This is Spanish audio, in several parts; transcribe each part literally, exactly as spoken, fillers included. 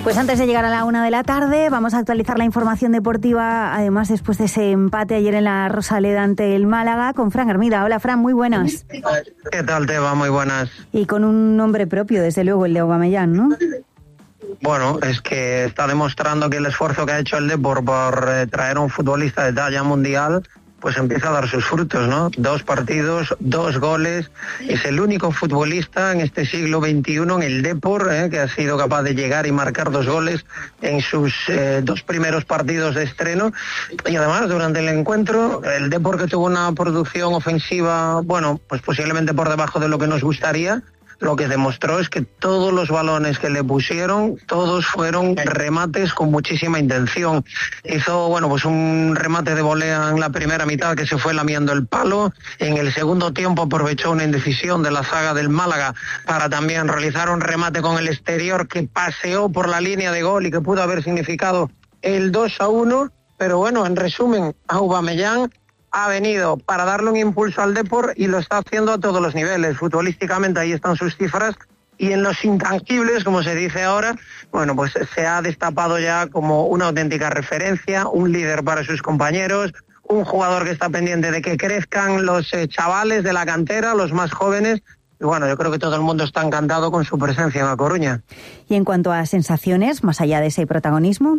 Pues antes de llegar a la una de la tarde, vamos a actualizar la información deportiva, además después de ese empate ayer en la Rosaleda ante el Málaga, con Fran Hermida. Hola, Fran, muy buenas. ¿Qué tal, Teba? Muy buenas. Y con un nombre propio, desde luego, el de Aubameyang, ¿no? Bueno, es que está demostrando que el esfuerzo que ha hecho el Depor por eh, traer a un futbolista de talla mundial, pues empieza a dar sus frutos, ¿no? Dos partidos, dos goles. Es el único futbolista en este siglo veintiuno en el Depor eh, que ha sido capaz de llegar y marcar dos goles en sus eh, dos primeros partidos de estreno. Y además, durante el encuentro, el Depor, que tuvo una producción ofensiva, bueno, pues posiblemente por debajo de lo que nos gustaría, lo que demostró es que todos los balones que le pusieron, todos fueron remates con muchísima intención. Hizo, bueno, pues un remate de volea en la primera mitad que se fue lamiendo el palo. En el segundo tiempo aprovechó una indecisión de la zaga del Málaga para también realizar un remate con el exterior que paseó por la línea de gol y que pudo haber significado el dos a uno. Pero bueno, en resumen, Aubameyang ha venido para darle un impulso al Depor y lo está haciendo a todos los niveles. Futbolísticamente ahí están sus cifras, y en los intangibles, como se dice ahora, bueno, pues se ha destapado ya como una auténtica referencia, un líder para sus compañeros, un jugador que está pendiente de que crezcan los eh, chavales de la cantera, los más jóvenes. Y bueno, yo creo que todo el mundo está encantado con su presencia en A Coruña. Y en cuanto a sensaciones, más allá de ese protagonismo...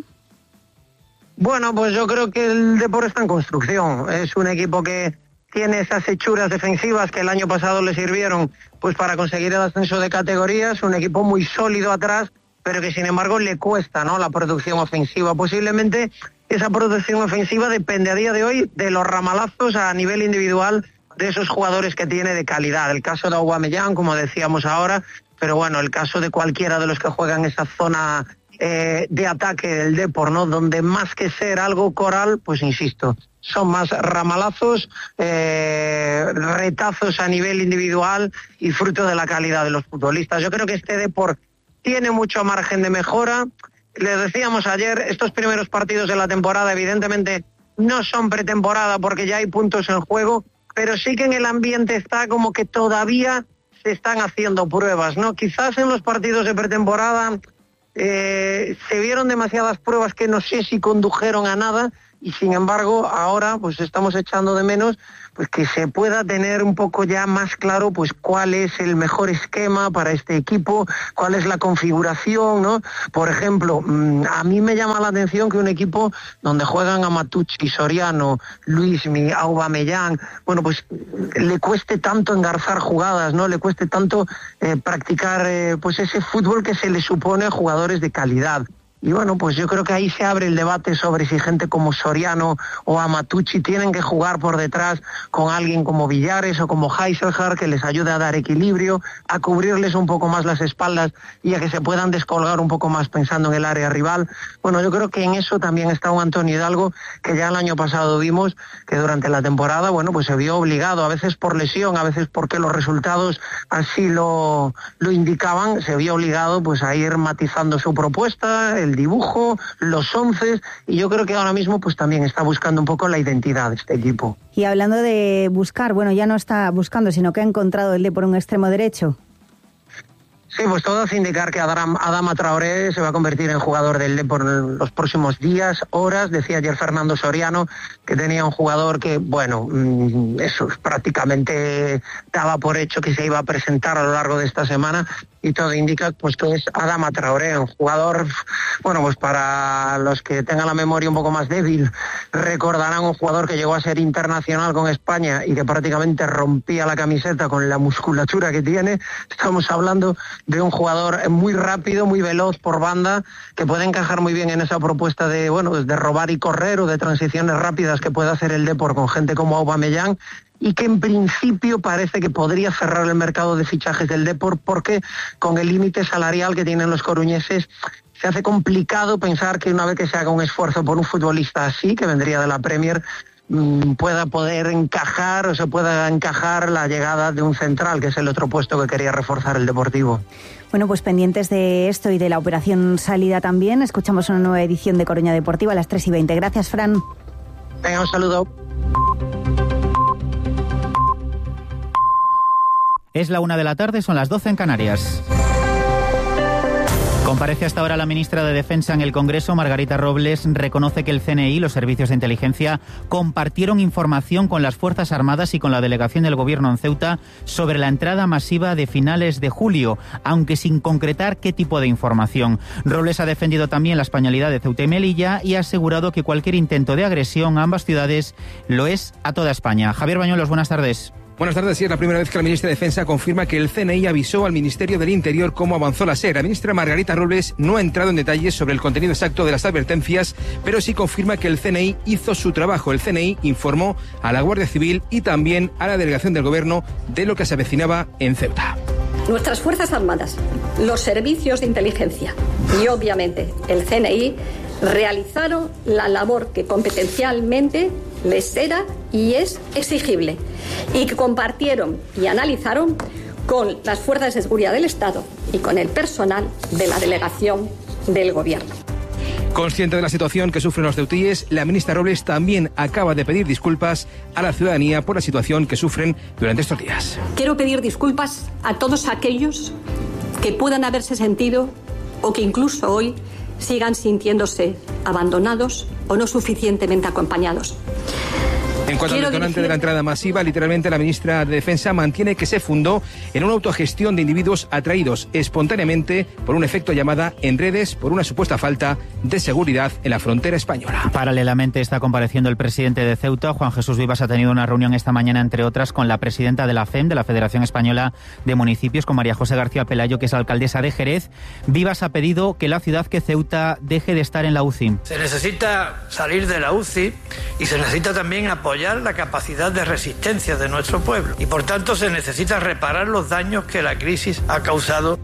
Bueno, pues yo creo que el Depor está en construcción. Es un equipo que tiene esas hechuras defensivas que el año pasado le sirvieron pues para conseguir el ascenso de categorías. Un equipo muy sólido atrás, pero que sin embargo le cuesta, ¿no?, la producción ofensiva. Posiblemente esa producción ofensiva depende a día de hoy de los ramalazos a nivel individual de esos jugadores que tiene de calidad. El caso de Aubameyang, como decíamos ahora, pero bueno, el caso de cualquiera de los que juegan esa zona Eh, de ataque del Depor, ¿no?, donde más que ser algo coral, pues insisto, son más ramalazos, eh, retazos a nivel individual y fruto de la calidad de los futbolistas. Yo creo que este Depor tiene mucho margen de mejora. Les decíamos ayer, estos primeros partidos de la temporada evidentemente no son pretemporada porque ya hay puntos en juego, pero sí que en el ambiente está como que todavía se están haciendo pruebas, ¿no? Quizás en los partidos de pretemporada Eh, se vieron demasiadas pruebas que no sé si condujeron a nada, y sin embargo ahora pues estamos echando de menos pues que se pueda tener un poco ya más claro pues cuál es el mejor esquema para este equipo, cuál es la configuración, ¿no? Por ejemplo, a mí me llama la atención que un equipo donde juegan Amatucci, Soriano, Luismi, Aubameyang, bueno, pues le cueste tanto engarzar jugadas, ¿no? Le cueste tanto eh, practicar eh, pues ese fútbol que se le supone a jugadores de calidad. Y bueno, pues yo creo que ahí se abre el debate sobre si gente como Soriano o Amatucci tienen que jugar por detrás con alguien como Villares o como Heiselhard, que les ayude a dar equilibrio, a cubrirles un poco más las espaldas y a que se puedan descolgar un poco más pensando en el área rival. Bueno, yo creo que en eso también está un Antonio Hidalgo, que ya el año pasado vimos que durante la temporada, bueno, pues se vio obligado, a veces por lesión, a veces porque los resultados así lo, lo indicaban, se vio obligado pues a ir matizando su propuesta, el dibujo, los once, y yo creo que ahora mismo pues también está buscando un poco la identidad de este equipo. Y hablando de buscar, bueno, ya no está buscando, sino que ha encontrado el de por un extremo derecho. Sí, pues todo hace indicar que Adama, Adama Traoré se va a convertir en jugador del Depor en los próximos días, horas. Decía ayer Fernando Soriano que tenía un jugador que, bueno, eso prácticamente daba por hecho que se iba a presentar a lo largo de esta semana, y todo indica pues que es Adama Traoré, un jugador, bueno, pues para los que tengan la memoria un poco más débil, recordarán un jugador que llegó a ser internacional con España y que prácticamente rompía la camiseta con la musculatura que tiene. Estamos hablando de un jugador muy rápido, muy veloz por banda, que puede encajar muy bien en esa propuesta de, bueno, de robar y correr o de transiciones rápidas que puede hacer el Depor con gente como Aubameyang, y que en principio parece que podría cerrar el mercado de fichajes del Depor, porque con el límite salarial que tienen los coruñeses se hace complicado pensar que una vez que se haga un esfuerzo por un futbolista así, que vendría de la Premier, pueda poder encajar o se pueda encajar la llegada de un central, que es el otro puesto que quería reforzar el Deportivo. Bueno, pues pendientes de esto y de la operación salida también, escuchamos una nueva edición de Coruña Deportiva a las tres y veinte. Gracias, Fran. Venga, un saludo. Es la una de la tarde, son las doce en Canarias. Comparece hasta ahora la ministra de Defensa en el Congreso, Margarita Robles, reconoce que el C N I y los servicios de inteligencia compartieron información con las Fuerzas Armadas y con la delegación del Gobierno en Ceuta sobre la entrada masiva de finales de julio, aunque sin concretar qué tipo de información. Robles ha defendido también la españolidad de Ceuta y Melilla y ha asegurado que cualquier intento de agresión a ambas ciudades lo es a toda España. Javier Bañuelos, buenas tardes. Buenas tardes. Sí, es la primera vez que la ministra de Defensa confirma que el C N I avisó al Ministerio del Interior cómo avanzó la SER. La ministra Margarita Robles no ha entrado en detalles sobre el contenido exacto de las advertencias, pero sí confirma que el C N I hizo su trabajo. El C N I informó a la Guardia Civil y también a la delegación del Gobierno de lo que se avecinaba en Ceuta. Nuestras Fuerzas Armadas, los servicios de inteligencia y obviamente el C N I realizaron la labor que competencialmente les era y es exigible y que compartieron y analizaron con las fuerzas de seguridad del Estado y con el personal de la delegación del Gobierno. Consciente de la situación que sufren los ceutíes, la ministra Robles también acaba de pedir disculpas a la ciudadanía por la situación que sufren durante estos días. Quiero pedir disculpas a todos aquellos que puedan haberse sentido o que incluso hoy sigan sintiéndose abandonados o no suficientemente acompañados. En cuanto Quiero al detonante dirigir... de la entrada masiva, literalmente la ministra de Defensa mantiene que se fundó en una autogestión de individuos atraídos espontáneamente por un efecto llamada en redes por una supuesta falta de seguridad en la frontera española. Paralelamente está compareciendo el presidente de Ceuta. Juan Jesús Vivas ha tenido una reunión esta mañana, entre otras, con la presidenta de la F E M, de la Federación Española de Municipios, con María José García Pelayo, que es alcaldesa de Jerez. Vivas ha pedido que la ciudad, que Ceuta, deje de estar en la U C I. Se necesita salir de la U C I y se necesita también apoyar la capacidad de resistencia de nuestro pueblo y por tanto se necesita reparar los daños que la crisis ha causado.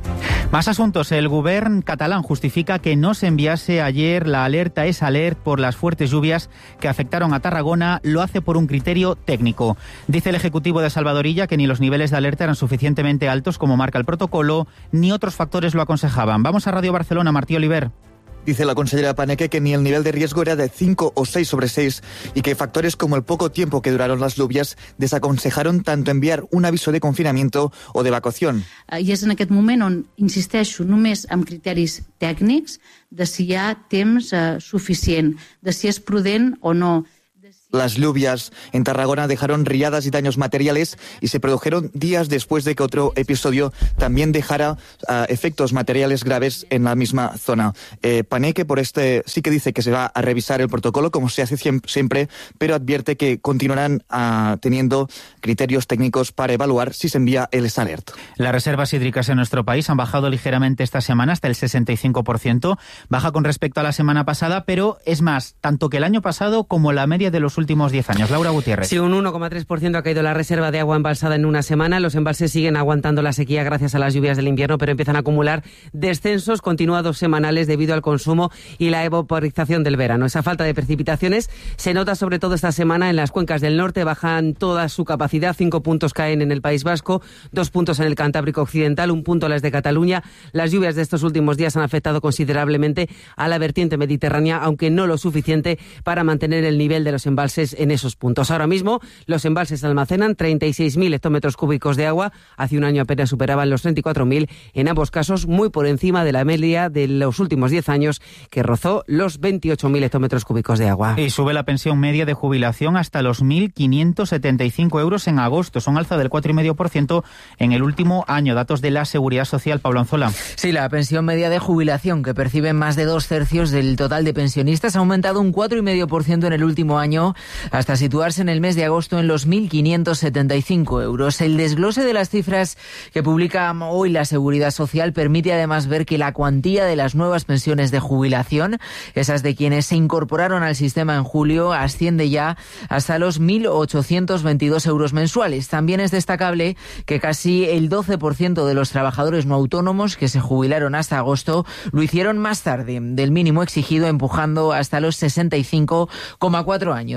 Más asuntos. El Govern catalán justifica que no se enviase ayer la alerta es alert por las fuertes lluvias que afectaron a Tarragona. Lo hace por un criterio técnico. Dice el Ejecutivo de Salvadorilla que ni los niveles de alerta eran suficientemente altos como marca el protocolo, ni otros factores lo aconsejaban. Vamos a Radio Barcelona, Martí Oliver. Dice la consellera Paneque que ni el nivel de riesgo era de cinco o seis sobre seis y que factores como el poco tiempo que duraron las lluvias desaconsejaron tanto enviar un aviso de confinamiento o de evacuación. I és en aquest moment on insisteixo només amb criteris tècnics de si hi ha temps eh, suficient, de si és prudent o no. Las lluvias en Tarragona dejaron riadas y daños materiales y se produjeron días después de que otro episodio también dejara uh, efectos materiales graves en la misma zona. Eh, Paneque por este sí que dice que se va a revisar el protocolo como se hace siempre, pero advierte que continuarán uh, teniendo criterios técnicos para evaluar si se envía el alert. Las reservas hídricas en nuestro país han bajado ligeramente esta semana hasta el sesenta y cinco por ciento, baja con respecto a la semana pasada, pero es más, tanto que el año pasado como la media de los últimos últimos diez años. Laura Gutiérrez. Sí, un uno coma tres por ciento ha caído la reserva de agua embalsada en una semana. Los embalses siguen aguantando la sequía gracias a las lluvias del invierno, pero empiezan a acumular descensos continuados semanales debido al consumo y la evaporización del verano. Esa falta de precipitaciones se nota sobre todo esta semana en las cuencas del norte. Bajan toda su capacidad. Cinco puntos caen en el País Vasco, dos puntos en el Cantábrico Occidental, un punto las de Cataluña. Las lluvias de estos últimos días han afectado considerablemente a la vertiente mediterránea, aunque no lo suficiente para mantener el nivel de los embalses en esos puntos. Ahora mismo los embalses almacenan treinta y seis mil hectómetros cúbicos de agua. Hace un año apenas superaban los treinta y cuatro mil, en ambos casos muy por encima de la media de los últimos diez años, que rozó los veintiocho mil hectómetros cúbicos de agua. Y sube la pensión media de jubilación hasta los mil quinientos setenta y cinco euros en agosto. Son alza del cuatro coma cinco por ciento en el último año. Datos de la Seguridad Social. Pablo Anzola. Sí, la pensión media de jubilación, que perciben más de dos tercios del total de pensionistas, ha aumentado un cuatro coma cinco por ciento en el último año, hasta situarse en el mes de agosto en los mil quinientos setenta y cinco euros. El desglose de las cifras que publica hoy la Seguridad Social permite además ver que la cuantía de las nuevas pensiones de jubilación, esas de quienes se incorporaron al sistema en julio, asciende ya hasta los mil ochocientos veintidós euros mensuales. También es destacable que casi el doce por ciento de los trabajadores no autónomos que se jubilaron hasta agosto lo hicieron más tarde del mínimo exigido, empujando hasta los sesenta y cinco coma cuatro años.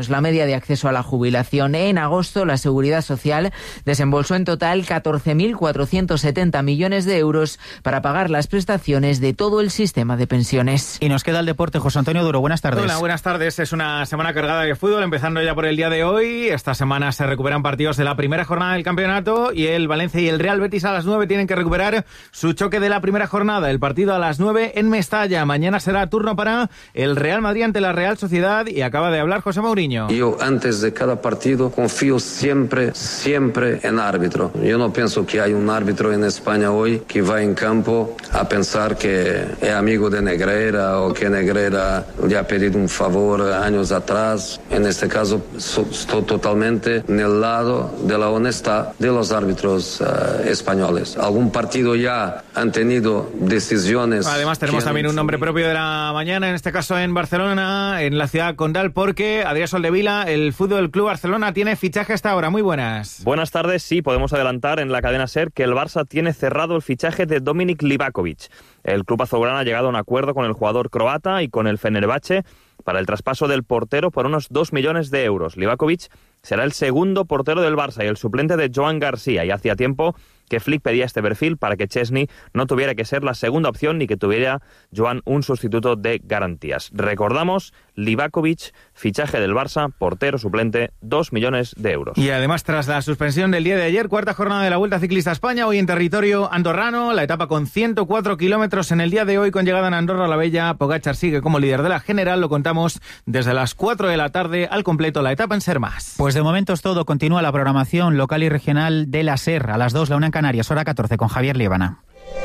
años. La media de acceso a la jubilación. En agosto, la Seguridad Social desembolsó en total catorce mil cuatrocientos setenta millones de euros para pagar las prestaciones de todo el sistema de pensiones. Y nos queda el deporte. José Antonio Duro, buenas tardes. Hola, buenas tardes. Es una semana cargada de fútbol, empezando ya por el día de hoy. Esta semana se recuperan partidos de la primera jornada del campeonato y el Valencia y el Real Betis a las nueve tienen que recuperar su choque de la primera jornada. El partido a las nueve en Mestalla. Mañana será turno para el Real Madrid ante la Real Sociedad y acaba de hablar José Mourinho. Yo antes de cada partido confío siempre, siempre en árbitro. Yo no pienso que hay un árbitro en España hoy que va en campo a pensar que es amigo de Negreira o que Negreira le ha pedido un favor años atrás. En este caso estoy totalmente en el lado de la honestidad de los árbitros uh, españoles. Algún partido ya han tenido decisiones. Además tenemos también un nombre propio de la mañana, en este caso en Barcelona, en la ciudad condal, porque Adrián Soldevila, el Fútbol Club Barcelona, tiene fichaje hasta ahora. Muy buenas. Buenas tardes. Sí, podemos adelantar en la cadena SER que el Barça tiene cerrado el fichaje de Dominik Livakovic. El club azulgrana ha llegado a un acuerdo con el jugador croata y con el Fenerbahce para el traspaso del portero por unos dos millones de euros. Livakovic será el segundo portero del Barça y el suplente de Joan García, y hacía tiempo que Flick pedía este perfil para que Chesney no tuviera que ser la segunda opción ni que tuviera Joan un sustituto de garantías. Recordamos, Livakovic, fichaje del Barça, portero suplente, dos millones de euros. Y además, tras la suspensión del día de ayer, cuarta jornada de la Vuelta Ciclista a España, hoy en territorio andorrano, la etapa con ciento cuatro kilómetros en el día de hoy, con llegada en Andorra la Bella. Pogačar sigue como líder de la general, lo contamos desde las cuatro de la tarde, al completo la etapa en Ser Más. Pues de momento es todo, continúa la programación local y regional de la SER, a las dos, la una en Canarias, hora catorce, con Javier Liébana.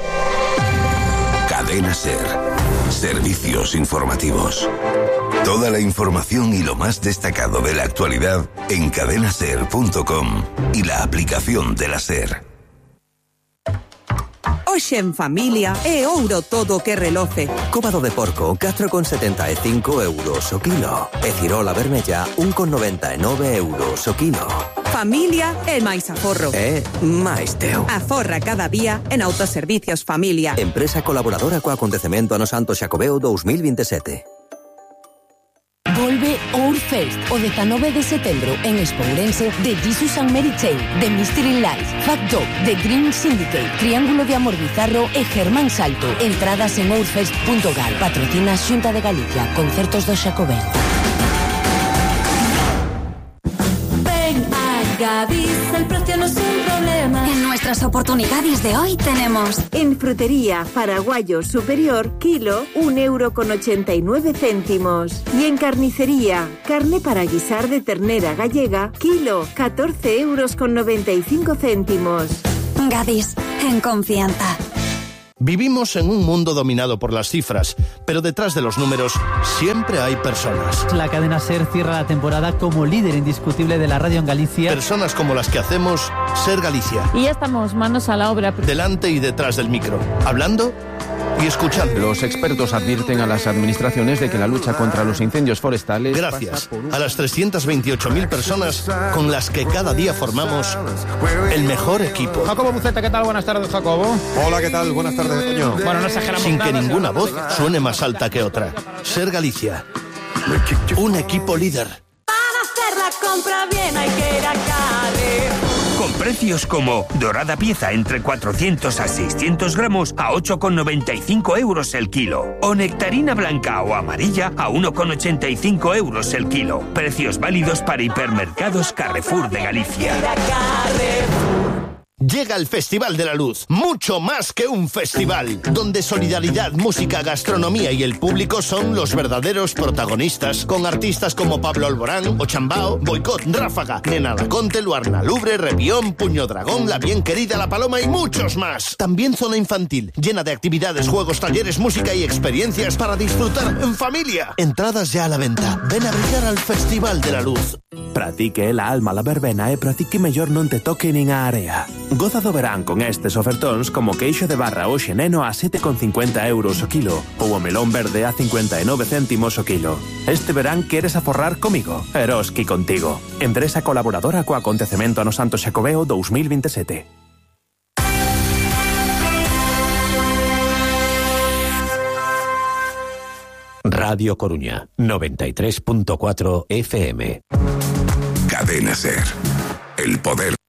Cadena SER. Servicios informativos. Toda la información y lo más destacado de la actualidad en cadena ser punto com y la aplicación de la SER. Hoxe en familia é ouro todo que reloce. Cóbado de porco, catro con setenta e cinco euros o kilo. E cirola vermella, un con noventa e nove euros o kilo. Familia é máis aforro. É máis teu. Aforra cada día en Autoservicios Familia. Empresa colaboradora co acontecemento ano Santo Xacobeo dos mil veintisiete. Volve Outfest o dezanove de setembro en Espourense de Jesus and Mary Chain, The Mystery Lies, Fact Dog, The Green Syndicate, Triángulo de Amor Bizarro e Germán Salto. Entradas en outfest punto gal. Patrocina Xunta de Galicia. Concertos do Xacobeo. Ven a Gadis, el precio no es un problema. En nuestras oportunidades de hoy tenemos en frutería Paraguayo Superior, kilo, un euro con ochenta y nueve céntimos. Y en carnicería, carne para guisar de ternera gallega, kilo, catorce euros con noventa y cinco céntimos. Gadis, en confianza. Vivimos en un mundo dominado por las cifras, pero detrás de los números siempre hay personas. La cadena SER cierra la temporada como líder indiscutible de la radio en Galicia. Personas como las que hacemos SER Galicia. Y ya estamos manos a la obra. Delante y detrás del micro, hablando y escuchando. Los expertos advierten a las administraciones de que la lucha contra los incendios forestales... Gracias a las trescientas veintiocho mil personas con las que cada día formamos el mejor equipo. Jacobo Buceta, ¿qué tal? Buenas tardes, Jacobo. Hola, ¿qué tal? Buenas tardes, Toño. Bueno, no exageramos Sin nada, que ninguna voz suene más alta que otra. SER Galicia. Un equipo líder. Para hacer la compra bien hay que ir a Cádiz. Con precios como dorada pieza entre cuatrocientos a seiscientos gramos a ocho con noventa y cinco euros el kilo. O nectarina blanca o amarilla a uno con ochenta y cinco euros el kilo. Precios válidos para hipermercados Carrefour de Galicia. Llega el Festival de la Luz, mucho más que un festival, donde solidaridad, música, gastronomía y el público son los verdaderos protagonistas, con artistas como Pablo Alborán, Ochambao, Boicot, Ráfaga, Nena Daconte, Luarna Lubre, Rebión, Puño Dragón, La Bien Querida, La Paloma y muchos más. También zona infantil, llena de actividades, juegos, talleres, música y experiencias para disfrutar en familia. Entradas ya a la venta. Ven a brillar al Festival de la Luz. Pratique la alma la verbena e pratique mellor non te toque nin a area. Goza do verán con estes ofertóns como queixo de barra o xeneno a sete con cincuenta euros o kilo ou o melón verde a cincuenta e nove céntimos o kilo. Este verán queres aforrar comigo? Eroski contigo. Empresa colaboradora co acontecemento ano Santo Xacobeo dos mil veintisiete. Radio Coruña, noventa y tres punto cuatro F M. Cadena SER. El poder